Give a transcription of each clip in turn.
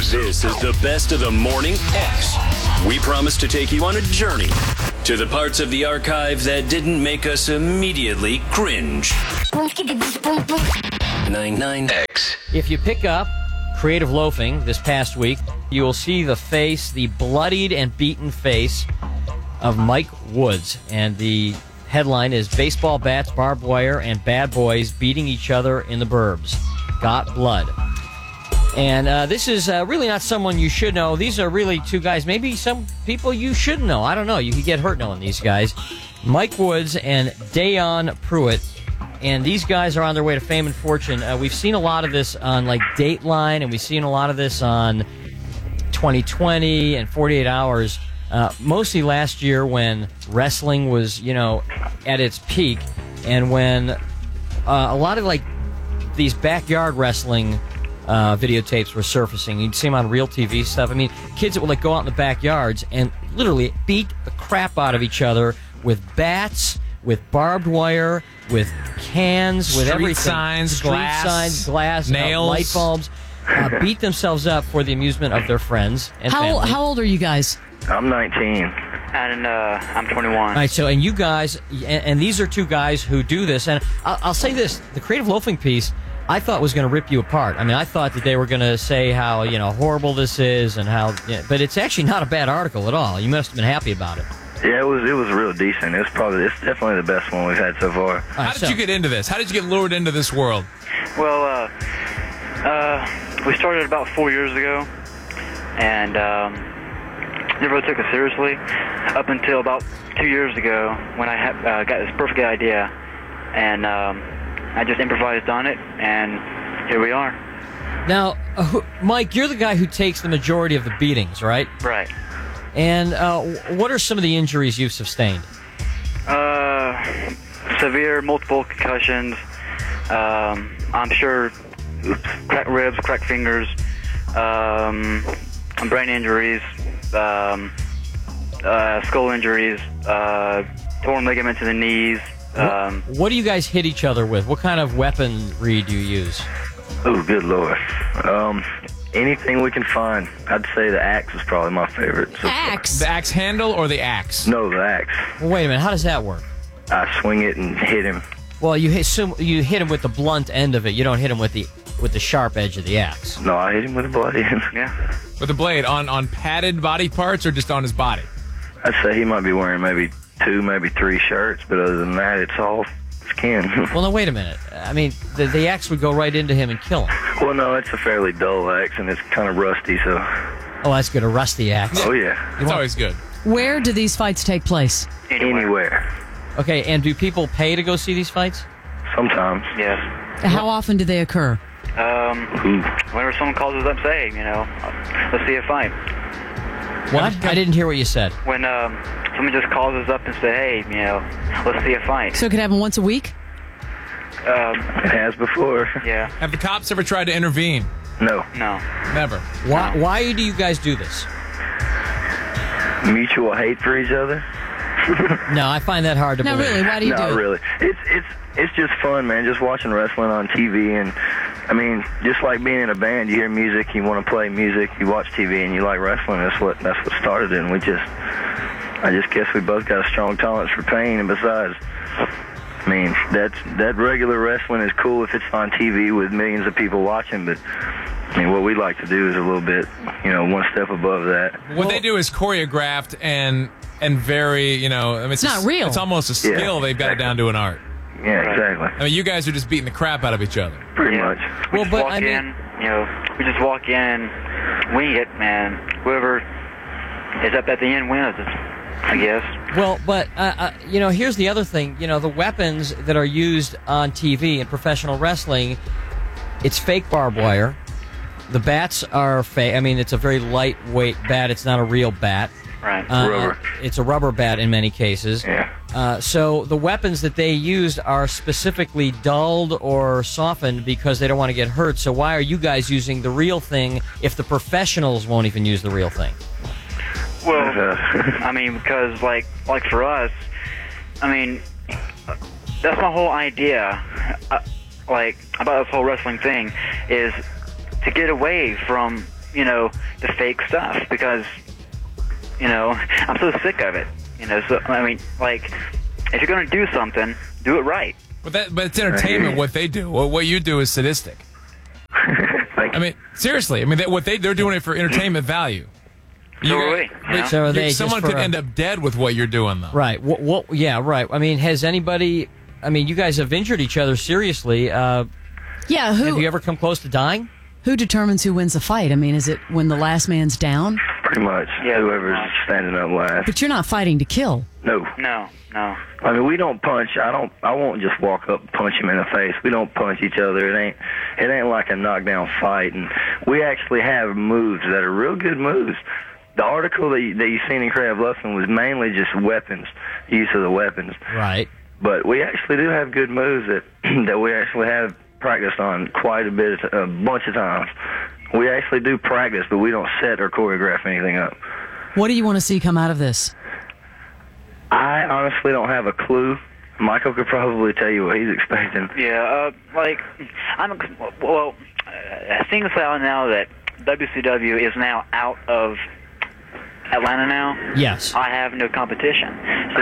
This is the best of the Morning X. We promise to take you on a journey to the parts of the archive that didn't make us immediately cringe. 99X. If you pick up Creative Loafing this past week, you will see the bloodied and beaten face of Mike Woods. And the headline is Baseball Bats, Barbed Wire, and Bad Boys Beating Each Other in the Burbs. Got Blood. And this is really not someone you should know. These are really two guys, maybe some people you should know. I don't know. You could get hurt knowing these guys. Mike Woods and Dayon Pruitt. And these guys are on their way to fame and fortune. We've seen a lot of this on, like, Dateline, and we've seen a lot of this on 2020 and 48 Hours. Mostly last year when wrestling was, at its peak, and when a lot of, like, these backyard wrestling videotapes were surfacing. You'd see them on real TV stuff. I mean, kids that would, like, go out in the backyards and literally beat the crap out of each other with bats, with barbed wire, with cans, with everything. Street signs, glass, nails, light bulbs. Beat themselves up for the amusement of their friends and family. How old are you guys? I'm 19. And I'm 21. All right, so, and you guys, and these are two guys who do this, and I'll say this, the Creative Loafing piece, I thought was going to rip you apart. I mean, I thought that they were going to say how, horrible this is, and how, but it's actually not a bad article at all. You must have been happy about it. Yeah, it was real decent. It's definitely the best one we've had so far. How did you get into this? How did you get lured into this world? Well, we started about 4 years ago, and never really took it seriously up until about 2 years ago when I got this perfect idea, and I just improvised on it, and here we are. Now, Mike, you're the guy who takes the majority of the beatings, right? Right. And what are some of the injuries you've sustained? Severe, multiple concussions. I'm sure cracked ribs, cracked fingers, brain injuries, skull injuries, torn ligaments in the knees. What do you guys hit each other with? What kind of weaponry do you use? Oh, good Lord. Anything we can find. I'd say the axe is probably my favorite. Axe? The axe handle or the axe? No, the axe. Well, wait a minute. How does that work? I swing it and hit him. Well, you hit him with the blunt end of it. You don't hit him with the sharp edge of the axe. No, I hit him with a bloody end. Yeah. With a blade on padded body parts or just on his body? I'd say he might be wearing maybe 2, maybe 3 shirts, but other than that, it's all skin. Well, no, wait a minute. I mean, the axe would go right into him and kill him. Well, no, it's a fairly dull axe, and it's kind of rusty, so... Oh, that's good. A rusty axe. Oh, yeah. It's always good. Where do these fights take place? Anywhere. Okay, and do people pay to go see these fights? Sometimes. Yes. How often do they occur? Whenever someone calls us up, say, let's see a fight. What? I didn't hear what you said. When someone just calls us up and say, hey, let's see a fight. So it could happen once a week? It has before. Yeah. Have the cops ever tried to intervene? No. No. Never. Why do you guys do this? Mutual hate for each other. No, I find that hard to No, believe. really, why do you do No, it? really. It's just fun, man, just watching wrestling on TV. And, I mean, just like being in a band, you hear music, you want to play music, you watch TV, and you like wrestling. That's what started it. And I just guess we both got a strong tolerance for pain. And besides, I mean, that regular wrestling is cool if it's on TV with millions of people watching, but I mean, what we like to do is a little bit, one step above that. What they do is choreographed and very, it's not real. It's almost a skill. They've got it down to an art. Yeah, exactly. I mean, you guys are just beating the crap out of each other. Pretty much. We Well, just but walk I mean- in, we just walk in and wing it, man. Whoever is up at the end wins, I guess. Well, but, here's the other thing. The weapons that are used on TV in professional wrestling, it's fake barbed wire. The bats are fake. I mean, it's a very lightweight bat. It's not a real bat. Right. Rubber. It's a rubber bat in many cases. Yeah. So the weapons that they used are specifically dulled or softened because they don't want to get hurt. So why are you guys using the real thing if the professionals won't even use the real thing? Well, I mean, because like for us, I mean, that's my whole idea. About this whole wrestling thing is to get away from the fake stuff because, I'm so sick of it. So I mean, like, if you're gonna do something, do it right. But it's entertainment. What they do, what you do, is sadistic. I mean, seriously. I mean, they're doing it for entertainment value. So are we. So are they just someone for could end up dead with what you're doing, though. Right. Yeah. Right. I mean, has anybody? I mean, you guys have injured each other seriously. Yeah. Have you ever come close to dying? Who determines who wins a fight? I mean, is it when the last man's down? Pretty much. Yeah, Whoever's standing up last. But you're not fighting to kill. No. No. I mean, we don't punch. I won't just walk up and punch him in the face. We don't punch each other. It ain't like a knockdown fight. And we actually have moves that are real good moves. The article that you've seen in Creative Loafing was mainly just weapons, use of the weapons. Right. But we actually do have good moves that we actually have practiced on quite a bunch of times. We actually do practice, but we don't set or choreograph anything up. What do you want to see come out of this? I honestly don't have a clue. Michael could probably tell you what he's expecting. Yeah, things out now that WCW is now out of Atlanta now. Yes. I have no competition,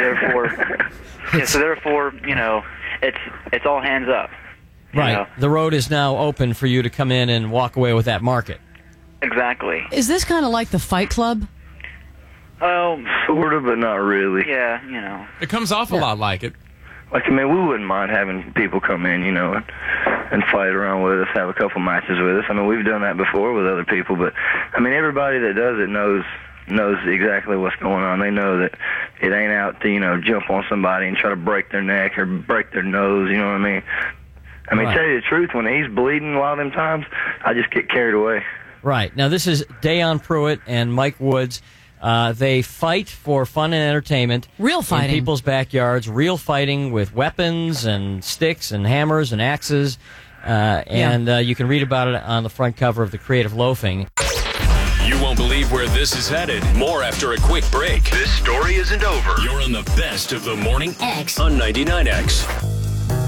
so therefore, it's all hands up. Right. The road is now open for you to come in and walk away with that market. Exactly. Is this kind of like the Fight Club? Oh, Sort of, but not really. yeah, It comes off a lot like it. Like, I mean, we wouldn't mind having people come in, and fight around with us, have a couple matches with us. I mean, we've done that before with other people, but, I mean, everybody that does it knows exactly what's going on. They know that it ain't out to, jump on somebody and try to break their neck or break their nose, you know what I mean? I mean, Right. tell you the truth, when he's bleeding a lot of them times, I just get carried away. Right. Now, this is Dayon Pruitt and Mike Woods. They fight for fun and entertainment. Real fighting. In people's backyards. Real fighting with weapons and sticks and hammers and axes. You can read about it on the front cover of the Creative Loafing. You won't believe where this is headed. More after a quick break. This story isn't over. You're on the best of the Morning X on 99X.